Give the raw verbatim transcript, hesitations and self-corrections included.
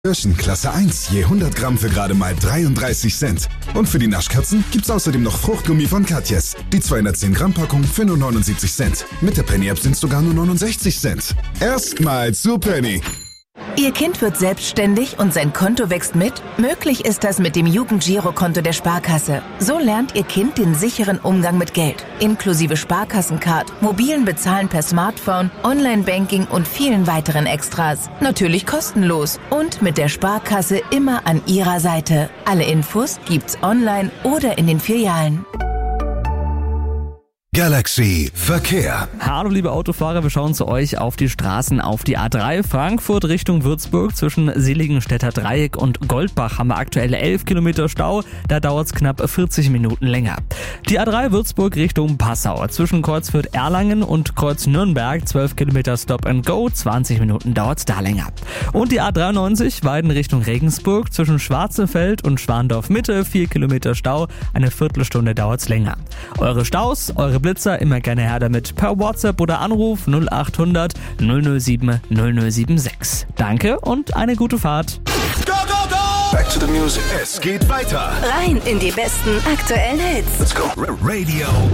Kirschen Klasse eins, je hundert Gramm für gerade mal dreiunddreißig Cent. Und für die Naschkatzen gibt's außerdem noch Fruchtgummi von Katjes. Die zweihundertzehn Gramm Packung für nur neunundsiebzig Cent. Mit der Penny App sind's sogar nur neunundsechzig Cent. Erstmal zu Penny. Ihr Kind wird selbstständig und sein Konto wächst mit? Möglich ist das mit dem Jugendgirokonto der Sparkasse. So lernt Ihr Kind den sicheren Umgang mit Geld. Inklusive Sparkassencard, mobilen Bezahlen per Smartphone, Online-Banking und vielen weiteren Extras. Natürlich kostenlos und mit der Sparkasse immer an Ihrer Seite. Alle Infos gibt's online oder in den Filialen. Galaxy Verkehr. Hallo liebe Autofahrer, wir schauen zu euch auf die Straßen auf die A drei Frankfurt Richtung Würzburg. Zwischen Seligenstädter Dreieck und Goldbach haben wir aktuell elf Kilometer Stau, da dauert es knapp vierzig Minuten länger. Die A drei Würzburg Richtung Passau. Zwischen Kreuz Fürth-Erlangen und Kreuz Nürnberg zwölf Kilometer Stop and Go, zwanzig Minuten dauert es da länger. Und die A dreiundneunzig Weiden Richtung Regensburg. Zwischen Schwarzefeld und Schwandorf Mitte vier Kilometer Stau, eine Viertelstunde dauert es länger. Eure Staus, eure Blitzer, immer gerne her damit per WhatsApp oder Anruf null acht hundert null null sieben null null sieben sechs. Danke und eine gute Fahrt. Go, go, go! Back to the music. Es geht weiter. Rein in die besten aktuellen Hits. Let's go. Radio